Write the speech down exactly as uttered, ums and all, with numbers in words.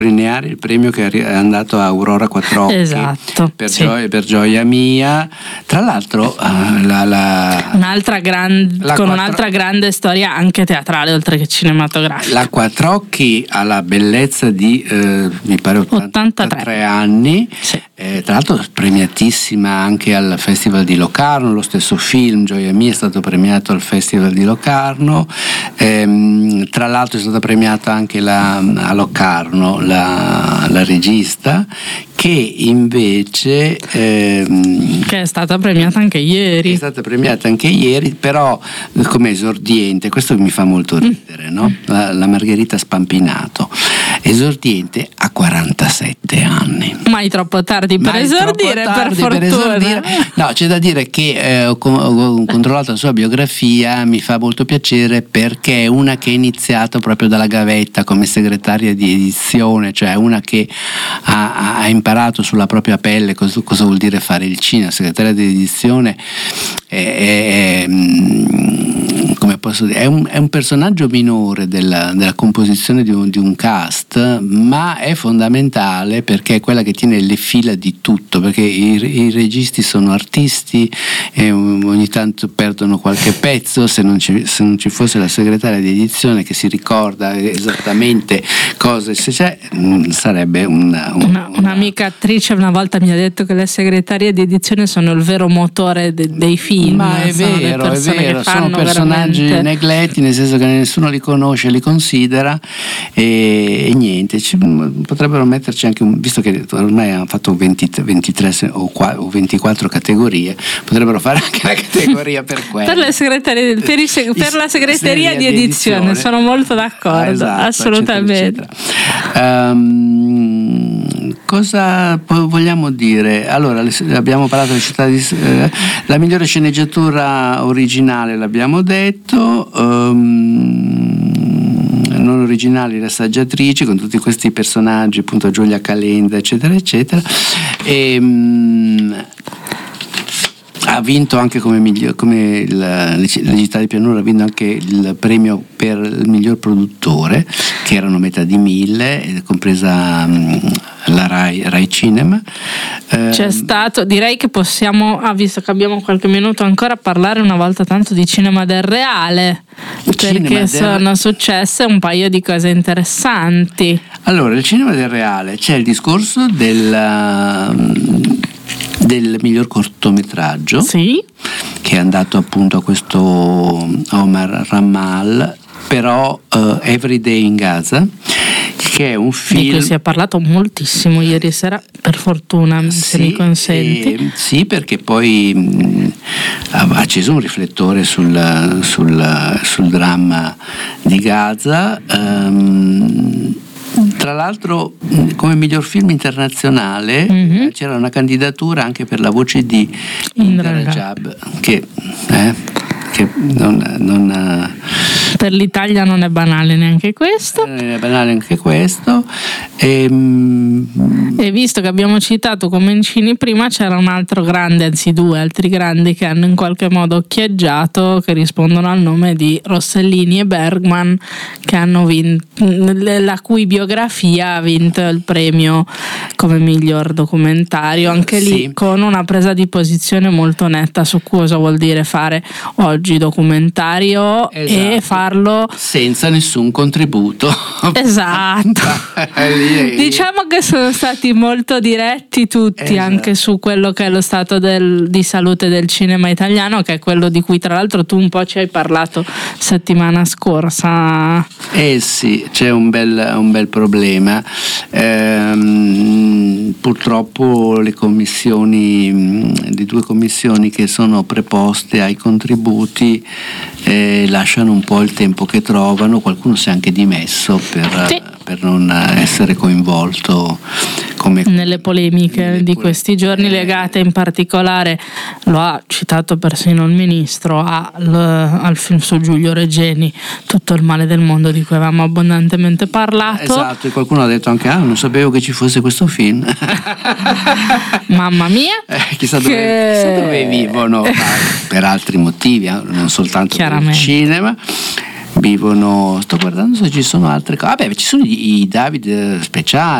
sottolineare il premio che è andato a Aurora Quattrocchi, esatto, per, sì. gioia, per Gioia Mia. Tra l'altro uh, la, la, un'altra gran, la con quattro, un'altra grande storia anche teatrale oltre che cinematografica. La Quattrocchi ha la bellezza di eh, mi pare ottantatré anni, sì. eh, tra l'altro premiatissima anche al Festival di Locarno. Lo stesso film Gioia Mia è stato premiato al Festival di Locarno, ehm, tra l'altro è stata premiata anche la, a Locarno la, la regista, che invece ehm, che è stata premiata anche ieri è stata premiata anche ieri, però come esordiente, questo mi fa molto ridere, no? la, la Margherita Spampinato, esordiente a quarantasette anni. Mai troppo tardi per Mai esordire, tardi per per fortuna. esordire. No, c'è da dire che eh, ho, ho controllato la sua biografia, mi fa molto piacere perché è una che è iniziato proprio dalla gavetta come segretaria di edizione, cioè una che ha, ha imparato sulla propria pelle cosa, cosa vuol dire fare il cinema. Segretaria di edizione è, è, è, come posso dire, è, un, è un personaggio minore della, della composizione di un, di un cast, ma è fondamentale perché è quella che tiene le fila di tutto, perché i, i registi sono artisti e ogni tanto perdono qualche pezzo. Se non ci, se non ci fosse la segretaria di edizione che si ricorda esattamente cosa se c'è, sarebbe una, una, una, un'amica attrice una volta mi ha detto che le segretarie di edizione sono il vero motore de, dei film. Ma è sono vero, è vero, sono personaggi veramente negletti, nel senso che nessuno li conosce, li considera e, e niente, ci, potrebbero metterci anche un, visto che ormai hanno fatto venti, ventitré o, o ventiquattro categorie, potrebbero fare anche la categoria per quello. per, le segretarie, per, i, per la segreteria di edizione, edizione, sono molto d'accordo, ah, esatto, assolutamente. Eccetera, eccetera. Um, cosa vogliamo dire? Allora, abbiamo parlato della città di eh, la migliore sceneggiatura originale, l'abbiamo detto, um, non originali le assaggiatrici con tutti questi personaggi, appunto Giulia Calenda eccetera eccetera, e um, ha vinto anche come, miglior, come il, la città di Pianura ha vinto anche il premio per il miglior produttore, che erano metà di mille, compresa um, la Rai, Rai Cinema. C'è eh, stato, direi che possiamo, ah, visto che abbiamo qualche minuto ancora, parlare una volta tanto di cinema del reale, perché del... sono successe un paio di cose interessanti. Allora, il cinema del reale, c'è il discorso del del miglior cortometraggio, sì, che è andato appunto a questo Omar Ramal, però uh, Everyday in Gaza, che è un film di cui si è parlato moltissimo ieri sera, per fortuna, sì, se mi consenti. Eh, sì, perché poi mh, ha acceso un riflettore sul, sul, sul dramma di Gaza. Um, Tra l'altro, come miglior film internazionale mm-hmm. c'era una candidatura anche per la voce di Indra Rajab, che, eh, che non, non per l'Italia non è banale neanche questo. Non è banale anche questo. E, e visto che abbiamo citato Comencini prima, c'era un altro grande, anzi due altri grandi che hanno in qualche modo occhieggiato, che rispondono al nome di Rossellini e Bergman, che hanno vinto, la cui biografia ha vinto il premio come miglior documentario, anche lì sì. con una presa di posizione molto netta su cosa vuol dire fare oggi documentario, esatto. e farlo senza nessun contributo. Esatto. Diciamo che sono stati molto diretti tutti, esatto. anche su quello che è lo stato del, di salute del cinema italiano, che è quello di cui tra l'altro tu un po' ci hai parlato settimana scorsa. Eh sì, c'è un bel, un bel problema. Ehm, purtroppo le commissioni, le due commissioni che sono preposte ai contributi eh, lasciano un po' il tempo che trovano. Qualcuno si è anche dimesso per, sì. per non essere coinvolto come nelle polemiche nelle di questi giorni, legate in particolare, lo ha citato persino il ministro, al, al film su Giulio Regeni, Tutto il male del mondo, di cui avevamo abbondantemente parlato. Esatto, e qualcuno ha detto anche ah non sapevo che ci fosse questo film. Mamma mia, eh, chissà, che... dove, chissà dove vivono per altri motivi, non soltanto per il cinema. vivono, sto guardando se ci sono altre cose, vabbè ci sono i, i David speciali.